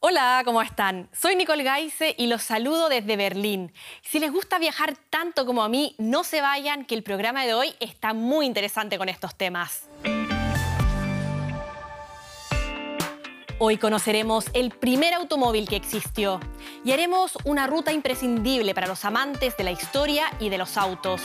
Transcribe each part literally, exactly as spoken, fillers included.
Hola, ¿cómo están? Soy Nicole Geise y los saludo desde Berlín. Si les gusta viajar tanto como a mí, no se vayan, que el programa de hoy está muy interesante con estos temas. Hoy conoceremos el primer automóvil que existió y haremos una ruta imprescindible para los amantes de la historia y de los autos.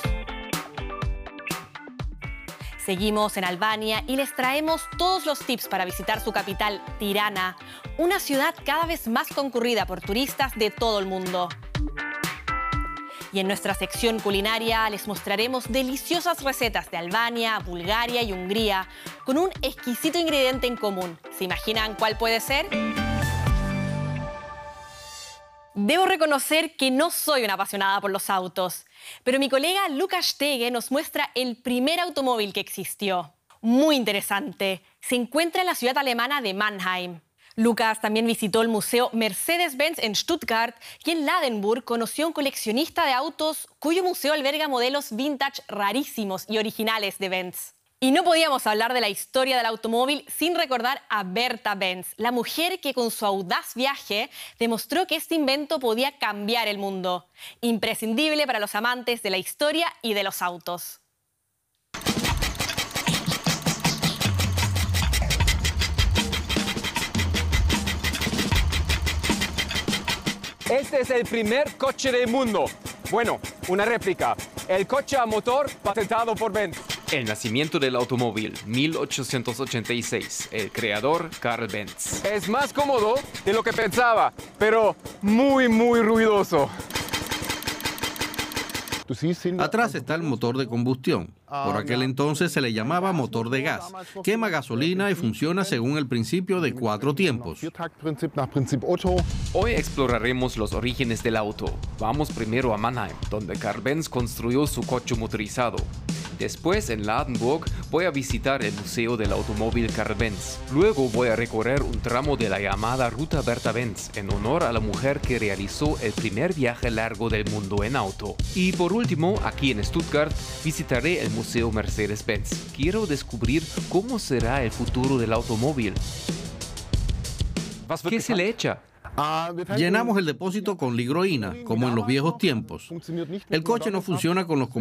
Seguimos en Albania y les traemos todos los tips para visitar su capital, Tirana, una ciudad cada vez más concurrida por turistas de todo el mundo. Y en nuestra sección culinaria les mostraremos deliciosas recetas de Albania, Bulgaria y Hungría con un exquisito ingrediente en común. ¿Se imaginan cuál puede ser? Debo reconocer que no soy una apasionada por los autos, pero mi colega Lukas Stege nos muestra el primer automóvil que existió. Muy interesante. Se encuentra en la ciudad alemana de Mannheim. Lucas también visitó el museo Mercedes-Benz en Stuttgart y en Ladenburg conoció a un coleccionista de autos cuyo museo alberga modelos vintage rarísimos y originales de Benz. Y no podíamos hablar de la historia del automóvil sin recordar a Berta Benz, la mujer que con su audaz viaje demostró que este invento podía cambiar el mundo. Imprescindible para los amantes de la historia y de los autos. Este es el primer coche del mundo. Bueno, una réplica. El coche a motor patentado por Benz. El nacimiento del automóvil, mil ochocientos ochenta y seis. El creador, Karl Benz. Es más cómodo de lo que pensaba, pero muy, muy ruidoso. Atrás está el motor de combustión. Por aquel entonces se le llamaba motor de gas. Quema gasolina y funciona según el principio de cuatro tiempos. Hoy exploraremos los orígenes del auto. Vamos primero a Mannheim, donde Karl Benz construyó su coche motorizado. Después, en Ladenburg, voy a visitar el Museo del Automóvil Karl Benz. Luego voy a recorrer un tramo de la llamada Ruta Berta Benz, en honor a la mujer que realizó el primer viaje largo del mundo en auto. Y por último, aquí en Stuttgart, visitaré el Museo Mercedes-Benz. Quiero descubrir cómo será el futuro del automóvil. ¿Qué se le echa? Llenamos el depósito con ligroína, como en los viejos tiempos. El coche no funciona con los